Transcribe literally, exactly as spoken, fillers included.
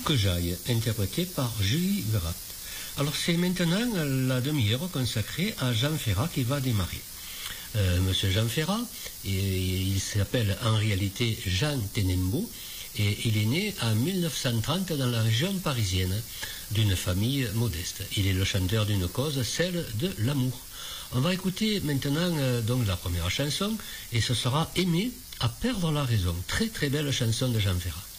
Que j'aille, interprété par Julie Verat. Alors c'est maintenant la demi-heure consacrée à Jean Ferrat qui va démarrer. Euh, Monsieur Jean Ferrat, et, il s'appelle en réalité Jean Tenembo, et il est né en mille neuf cent trente dans la région parisienne, d'une famille modeste. Il est le chanteur d'une cause, celle de l'amour. On va écouter maintenant euh, donc la première chanson, et ce sera Aimer à perdre la raison. Très très belle chanson de Jean Ferrat.